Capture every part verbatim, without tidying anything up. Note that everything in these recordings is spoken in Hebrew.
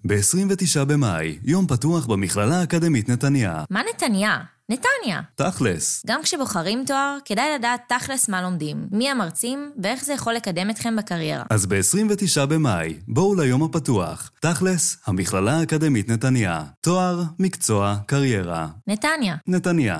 ב-עשרים ותשעה במאי, יום פתוח במכללה האקדמית נתניה. מה נתניה? נתניה. תכלס. גם כשבוחרים תואר, כדאי לדעת תכלס מה לומדים, מי המרצים ואיך זה יכול לקדם אתכם בקריירה. אז ב-עשרים ותשעה במאי, בואו ליום הפתוח. תכלס, המכללה האקדמית נתניה. תואר, מקצוע, קריירה. נתניה. נתניה.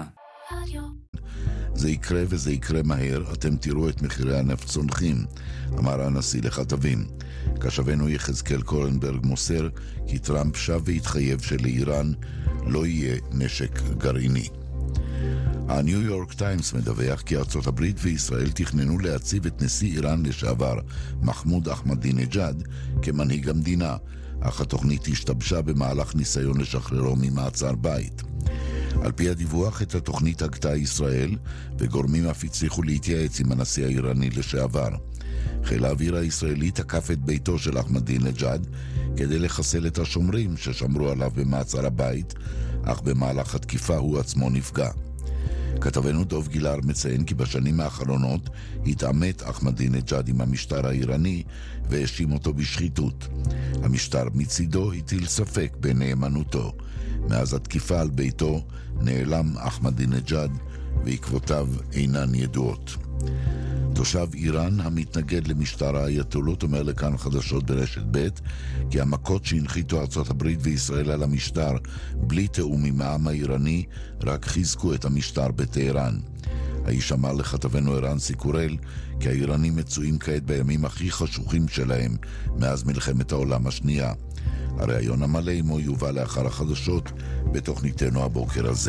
זה יקרה וזה יקרה מהר, אתם תראו את מחירי הנפט צונחים, אמר הנשיא לכתבים. קשבנו יחזקאל קורנברג מוסר כי טראמפ שב והתחייב שלאיראן לא יהיה נשק גרעיני. הניו יורק טיימס מדווח כי ארצות הברית וישראל תכננו להציב את נשיא איראן לשעבר מחמוד אחמדינג'אד כמנהיג המדינה, אך התוכנית השתבשה במהלך ניסיון לשחררו ממעצר בית. על פי הדיווח, את התוכנית הגתה ישראל, וגורמים אף הצליחו להתייעץ עם הנשיא האיראני לשעבר. חיל האוויר הישראלי תקף את ביתו של אחמדינג'אד כדי לחסל את השומרים ששמרו עליו במעצר הבית, אך במהלך התקיפה הוא עצמו נפגע. כתבנו דוב גילהר מציין כי בשנים האחרונות התעמת אחמדינג'אד עם המשטר האיראני והאשים אותו בשחיתות. המשטר מצידו הטיל ספק בנאמנותו. מאז התקיפה על ביתו נעלם אחמדינג'אד ועקבותיו אינן ידועות. תושב איראן המתנגד למשטר האייתולות אומר לכאן חדשות ברשת ב' כי המכות שהנחיתו ארצות הברית וישראל על המשטר בלי תאום עם העם האיראני רק חיזקו את המשטר בטהרן. האיש אמר לכתבנו ערן סיקורל כי האיראנים מצויים כעת בימים הכי חשוכים שלהם מאז מלחמת העולם השנייה. הראיון המלא עמו יובא לאחר החדשות בתוכניתנו הבוקר הזה.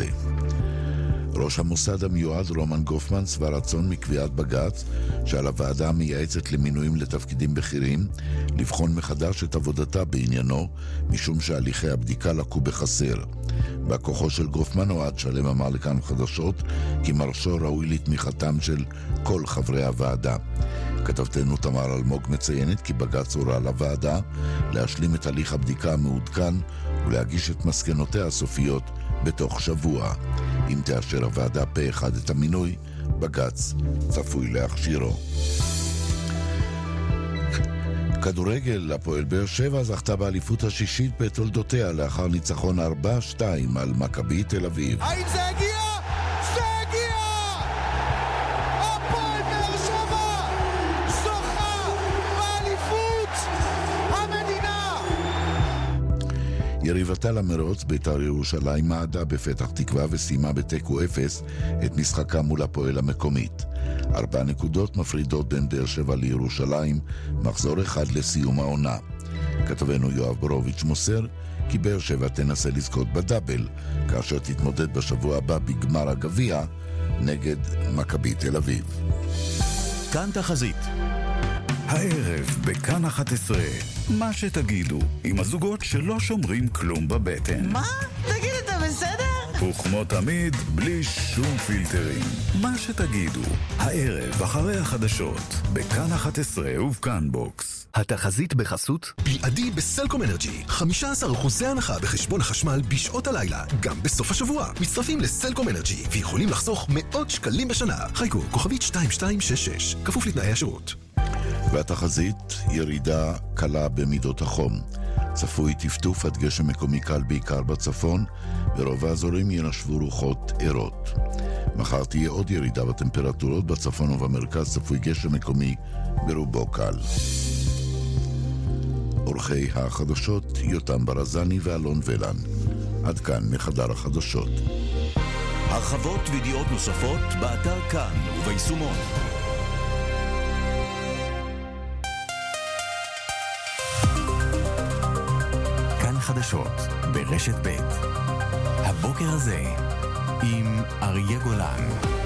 ראש המוסד המיועד רומן גופמן שבע רצון מקביעת בג"ץ שעל הוועדה המייעצת למינויים לתפקידים בכירים לבחון מחדש את עבודתה בעניינו משום שהליכי הבדיקה לקו בחסר. בכוחו של גופמן אוהד שלם אמר לכאן חדשות כי מרשו ראוי לתמיכתם של כל חברי הוועדה. כתבתנו תמר אלמוג מציינת כי בג"ץ הורה לוועדה להשלים את הליך הבדיקה המעודכן ולהגיש את מסקנותיה הסופיות בתוך שבוע. אם תאשר הוועדה פה אחד את המינוי, בג"ץ צפוי להכשירו. כדורגל, הפועל באר שבע זכתה באליפות השישית בתולדותיה לאחר ניצחון ארבע שתיים על מכבי תל אביב. האם זה הגיע? זה הגיע! הפועל באר שבע זוכה באליפות המדינה! יריבתה למרוץ בית"ר ירושלים מעדה בפתח תקווה וסיימה בתיקו אפס את משחקה מול הפועל המקומית. ארבע נקודות מפרידות בין באר שבע לירושלים, מחזור אחד לסיום העונה. כתבנו יואב בורוביץ' מוסר כי באר שבע תנסה לזכות בדאבל, כאשר תתמודד בשבוע הבא בגמר הגביע נגד מכבי תל אביב. כאן תחזית. הערב בכאן אחת עשרה, מה שתגידו, עם הזוגות שלא שומרים כלום בבטן. מה? תגיד, אתה בסדר? וכמו תמיד, בלי שום פילטרים. מה שתגידו, הערב אחרי החדשות, בכאן אחת עשרה ובכאן בוקס. התחזית בחסות בלעדי בסלקום אנרג'י, חמישה עשר אחוז הנחה בחשבון החשמל בשעות הלילה, גם בסוף השבוע. מצטרפים לסלקום אנרג'י ויכולים לחסוך מאות שקלים בשנה. חיכו, כוכבית שתיים שתיים שש שש, כפוף לתנאי השירות. והתחזית ירידה קלה במידות החום. צפוי טפטוף עד גשם מקומי קל בעיקר בצפון, ברוב האזורים ינשבו רוחות ערות. מחר תהיה עוד ירידה בטמפרטורות בצפון ובמרכז, צפוי גשם מקומי ברובו קל. אורחי החדשות יותם ברזני ואלון ולן. עד כאן מחדר החדשות. הרחבות וידיעות נוספות באתר כאן וביישומון. חדשות ברשת ב' הבוקר הזה עם אריה גולן.